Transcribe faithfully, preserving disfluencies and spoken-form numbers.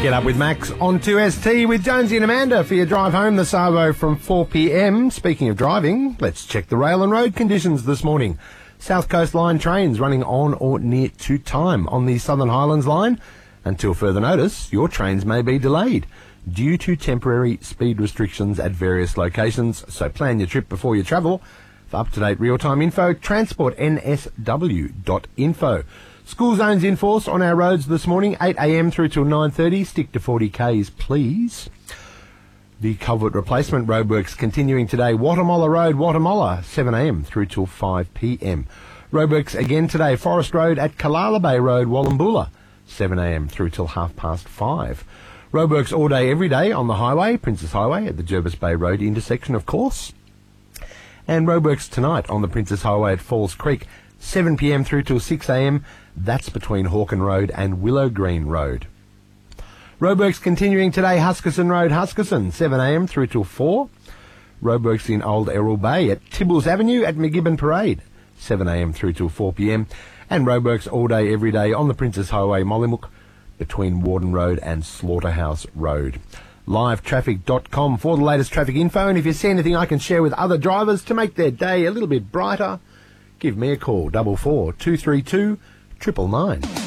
Get up with Max on two S T with Jonesy and Amanda for your drive home this Savo from four p m. Speaking of driving, let's check the rail and road conditions this morning. South Coast Line trains running on or near to time on the Southern Highlands line. Until further notice, your trains may be delayed due to temporary speed restrictions at various locations, so plan your trip before you travel. For up-to-date real-time info, transport n s w dot info. School zones in force on our roads this morning, eight a m through till nine thirty. Stick to forty k's, please. The culvert replacement roadworks continuing today. Watamolla Road, Watamolla, seven a m through till five p m. Roadworks again today. Forest Road at Kalala Bay Road, Wallumboola, seven a m through till half past five. Roadworks all day, every day on the highway, Princess Highway at the Jervis Bay Road intersection, of course. And roadworks tonight on the Princess Highway at Falls Creek, seven p m through till six a m. That's between Hawken Road and Willow Green Road. Roadworks continuing today, Huskisson Road, Huskisson, seven a m through till four. Roadworks in Old Errol Bay at Tibbles Avenue at McGibbon Parade, seven a m through till four p m. And roadworks all day, every day on the Princess Highway, Mollymook, between Warden Road and Slaughterhouse Road. live traffic dot com for the latest traffic info, and if you see anything I can share with other drivers to make their day a little bit brighter, give me a call, double four two three two triple nine.